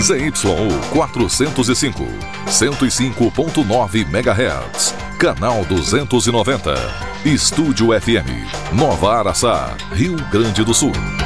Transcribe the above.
ZYU 405, 105.9 MHz. Canal 290. Estúdio FM, Nova Araçá, Rio Grande do Sul.